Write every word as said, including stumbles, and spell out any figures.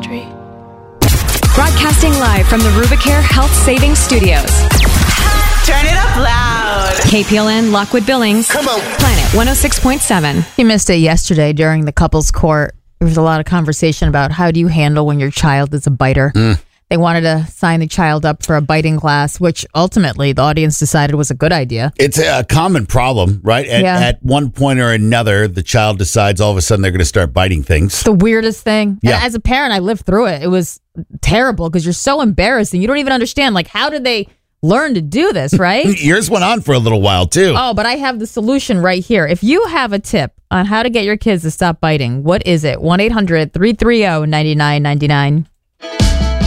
Laundry. Broadcasting live from the Rubicare Health Savings Studios. Turn it up loud. K P L N, Lockwood Billings. Come on. Planet one oh six point seven. You missed it yesterday during the couples court. There was a lot of conversation about how do you handle when your child is a biter. Mm. They wanted to sign the child up for a biting class, which ultimately the audience decided was a good idea. It's a common problem, right? At, Yeah. at one point or another, the child decides all of a sudden they're going to start biting things. The weirdest thing. Yeah. And as a parent, I lived through it. It was terrible because you're so embarrassed and you don't even understand, like, how did they learn to do this, right? Yours went on for a little while, too. Oh, but I have the solution right here. If you have a tip on how to get your kids to stop biting, what is it? one eight hundred three three zero nine nine nine nine.